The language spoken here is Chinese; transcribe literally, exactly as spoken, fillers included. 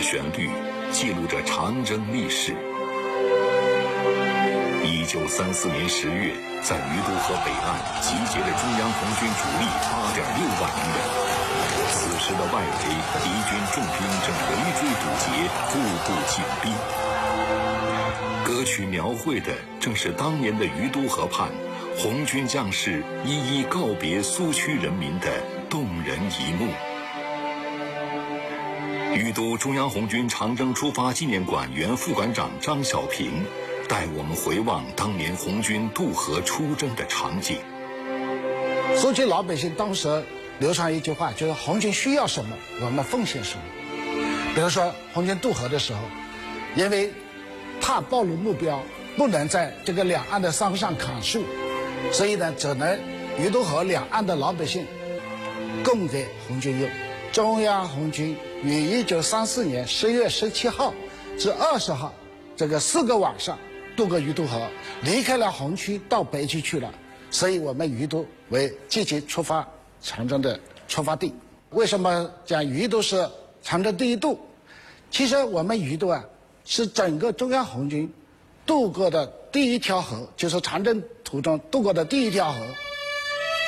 旋律，记录着长征历史。一九三四年十月，在于都河北岸集结了中央红军主力八点六万余人。此时的外围，敌军重兵正围追堵截，步步紧逼。歌曲描绘的正是当年的于都河畔红军将士一一告别苏区人民的动人一幕。于都中央红军长征出发纪念馆原副馆长张小平带我们回望当年红军渡河出征的场景。 苏区老百姓当时流传一句话，就是红军需要什么，我们奉献什么。比如说红军渡河的时候，因为怕暴露目标，不能在这个两岸的山上砍树，所以呢，只能于都河两岸的老百姓供给红军用。中央红军于一九三四年十月十七号至二十号这个四个晚上渡过于都河，离开了红区到北区去了，所以我们于都为积极出发长征的出发地。为什么讲于都是长征第一渡？其实我们于都啊，是整个中央红军渡过的第一条河，就是长征途中渡过的第一条河。